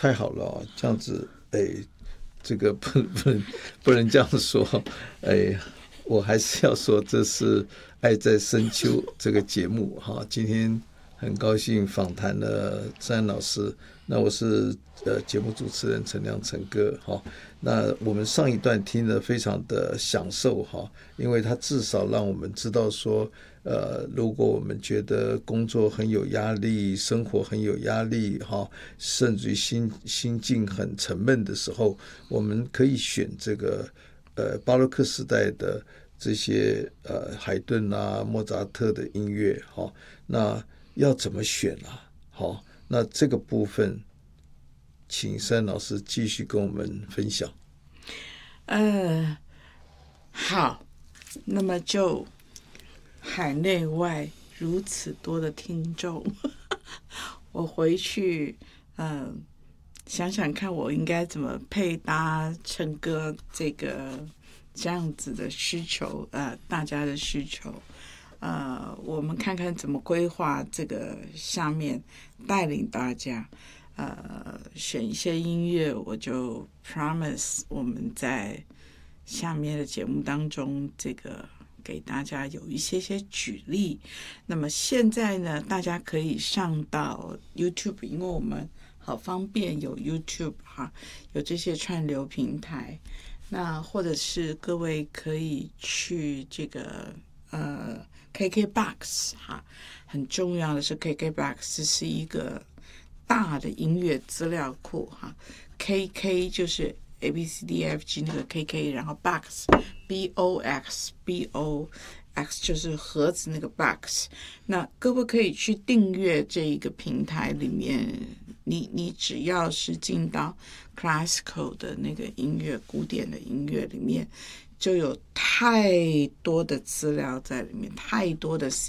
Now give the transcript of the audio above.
太好了哦，这样子，这个不能这样说，我还是要说这是爱在深秋这个节目哈。今天很高兴访谈了郑安老师，那我是节目主持人陈亮陈哥哈。那我们上一段听得非常的享受哈，因为他至少让我们知道说，如果我们觉得工作很有压力，生活很有压力哈，甚至于心境很沉闷的时候，我们可以选这个巴洛克时代的这些海顿啊、莫扎特的音乐哈。那要怎么选啊？好，那这个部分，请山老师继续跟我们分享。 好，那么就海内外如此多的听众，我回去想想看，我应该怎么配搭陈哥这样子的需求，大家的需求。我们看看怎么规划这个下面带领大家，选一些音乐，我就 promise 我们在下面的节目当中，这个给大家有一些举例。那么现在呢，大家可以上到 YouTube， 因为我们好方便有 YouTube 哈，有这些串流平台。那或者是各位可以去这个KKBOX 哈，很重要的是 KKBOX 是一个大的音乐资料库哈。KK 就是 ABCDFG 那个 KK， 然后 Box BOX 就是盒子那个 box。那可不可以去订阅这一个平台里面？你只要是进到 classical 的那个音乐、古典的音乐里面，就有太多的资料在里面，太多的